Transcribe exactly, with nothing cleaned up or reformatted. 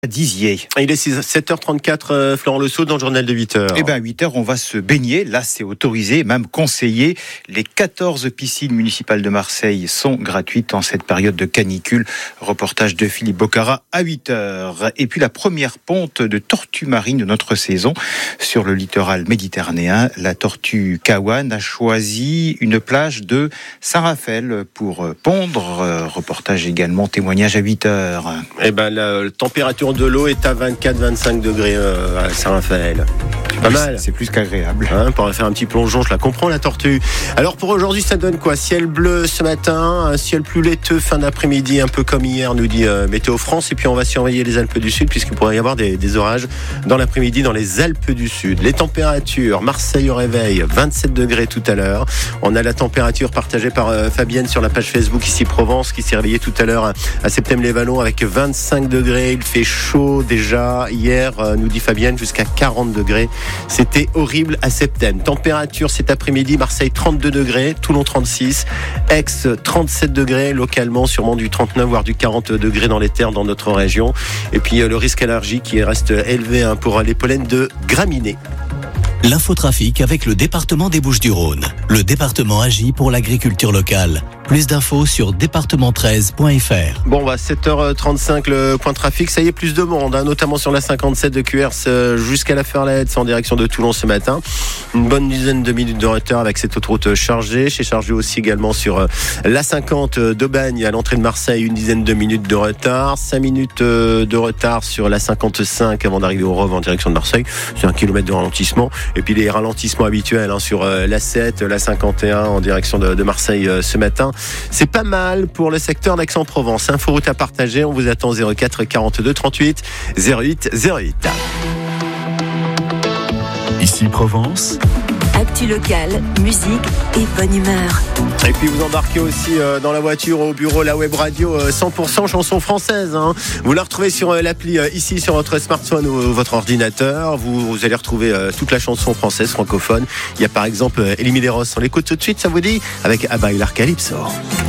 Dizier. Il est sept heures trente-quatre, euh, Florent Le Sceau dans le journal de huit heures. Eh bien, à huit heures, on va se baigner. Là, c'est autorisé, même conseillé. Les quatorze piscines municipales de Marseille sont gratuites en cette période de canicule. Reportage de Philippe Bocara à huit heures. Et puis, la première ponte de tortue marine de notre saison sur le littoral méditerranéen. La tortue Kawan a choisi une plage de Saint-Raphaël pour pondre. Reportage également, témoignage à huit heures. Eh ben, la température de l'eau est à vingt-quatre à vingt-cinq degrés euh, à Saint-Raphaël. Pas mal. C'est plus qu'agréable. Hein, pour faire un petit plongeon, je la comprends, la tortue. Alors pour aujourd'hui, ça donne quoi? Ciel bleu ce matin, un ciel plus laiteux fin d'après-midi, un peu comme hier, nous dit euh, Météo France. Et puis on va surveiller les Alpes du Sud, puisqu'il pourrait y avoir des, des orages dans l'après-midi dans les Alpes du Sud. Les températures, Marseille au réveil, vingt-sept degrés tout à l'heure. On a la température partagée par euh, Fabienne sur la page Facebook ici Provence, qui s'est réveillée tout à l'heure à Septem-les-Vallons avec vingt-cinq degrés. Il fait chaud déjà. Hier, euh, nous dit Fabienne, jusqu'à quarante degrés. C'était horrible à Septem. Température cet après-midi, Marseille trente-deux degrés, Toulon trente-six, Aix trente-sept degrés, localement sûrement du trente-neuf voire du quarante degrés dans les terres dans notre région. Et puis euh, le risque allergique qui reste élevé hein, pour les pollens de graminées. L'infotrafic avec le département des Bouches-du-Rhône. Le département agit pour l'agriculture locale. Plus d'infos sur département treize point f r. Bon, bah, sept heures trente-cinq, le point de trafic. Ça y est, plus de monde, hein, notamment sur la cinquante-sept de Cuers euh, jusqu'à la Ferlette, en direction de Toulon ce matin. Une bonne dizaine de minutes de retard avec cette autoroute chargée. C'est chargé aussi également sur euh, la cinquante d'Aubagne à l'entrée de Marseille, une dizaine de minutes de retard. cinq minutes euh, de retard sur la cinquante-cinq avant d'arriver au Rove en direction de Marseille. C'est un kilomètre de ralentissement. Et puis les ralentissements habituels hein, sur euh, l'A sept, la cinquante et un en direction de, de Marseille euh, ce matin. C'est pas mal pour le secteur d'Aix-en-Provence. Inforoute à partager, on vous attend zéro quatre quarante-deux trente-huit zéro huit zéro huit. Ici Provence. Actu locale, musique et bonne humeur. Et puis vous embarquez aussi euh, dans la voiture, au bureau, la web radio euh, cent pour cent chansons françaises. Hein. Vous la retrouvez sur euh, l'appli euh, ici sur votre smartphone ou euh, votre ordinateur. Vous, vous allez retrouver euh, toute la chanson française francophone. Il y a par exemple euh, Elie Medeiros. On l'écoute tout de suite, ça vous dit? Avec Abba et l'Arcalypso.